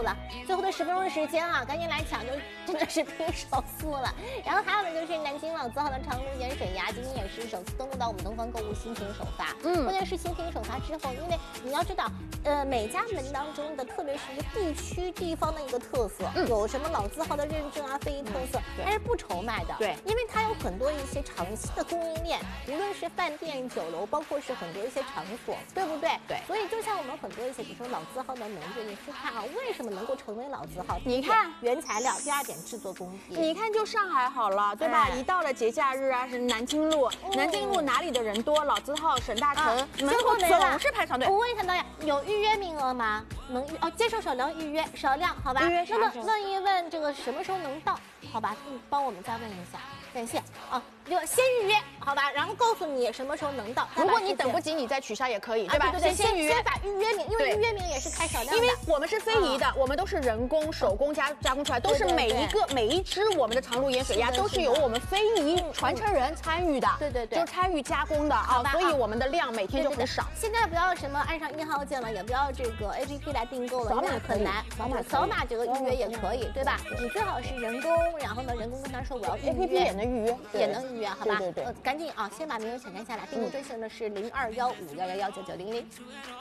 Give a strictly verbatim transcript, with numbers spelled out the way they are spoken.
了，最后的十分钟的时间啊，赶紧来抢，就真的是拼手速了。然后还有呢，就是南京老字号的长路盐水鸭，今天也是首次登陆到我们东方购物新品首发。嗯，关键是新品首发之后，因为你要知道，呃，每家门当中的，特别是一个地区地方的一个特色，嗯、有什么老字号的认证啊、非遗特色，嗯、它是不愁卖的。对，因为它有很多一些长期的供应链，无论是饭店、酒楼，包括是很多一些场所，对不对？对。所以就像我们很多一些，比如说老字号的门店，你去看啊，为什么能够成为老字号？ 你看原材料，第二点制作工艺。 你看就上海好了，对吧？一到了节假日啊，是南京路，南京路哪里的人多？老字号沈大成门口总是排长队。 我问一下导演，有预约名额吗？能预哦，接受少量预约，少量好吧？那么问一问这个什么时候能到？好吧，你帮我们再问一下，感谢啊。就先预约，好吧，然后告诉你什么时候能到。 如果你等不及，你再取消也可以，对吧？ 对对对， 先预约， 先把预约名，因为预约名也是开少量的。 因为我们是非遗的，我们都是人工手工加加工出来，都是每一个每一只我们的长路盐水鸭都是由我们非遗传承人参与的，对对对，就参与加工的啊，所以我们的量每天就很少。 现在不要什么按上一号键了，也不要这个 A P P 来订购了， 扫码很难，扫码扫码这个预约也可以，对吧？你最好是人工，然后呢，人工跟他说我要预约 ，A P P 也能预约， 也能预约，好吧？ 对对对。 赶紧啊，先把名额抢占下来。订购专线呢是零二幺五幺幺幺九九零零。